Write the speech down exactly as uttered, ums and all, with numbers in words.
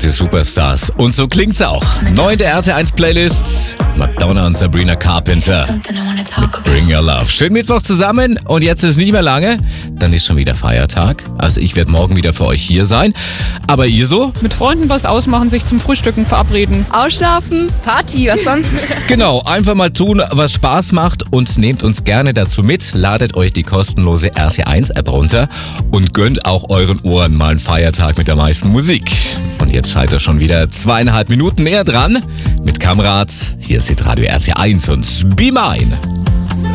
absolute Superstars. Und so klingt's auch. Neu in der R T eins Playlist. Madonna und Sabrina Carpenter. Bring Your Love. Schönen Mittwoch zusammen. Und jetzt ist nicht mehr lange. Dann ist schon wieder Feiertag. Also ich werde morgen wieder für euch hier sein. Aber ihr so? Mit Freunden was ausmachen, sich zum Frühstücken verabreden. Ausschlafen, Party, was sonst? Genau, einfach mal tun, was Spaß macht und nehmt uns gerne dazu mit. Ladet euch die kostenlose R T eins App runter und gönnt auch euren Ohren mal einen Feiertag mit der meisten Musik. Und jetzt seid ihr schon wieder zweieinhalb Minuten näher dran mit Kamrat. Hier ist Radio R T eins und Be Mine.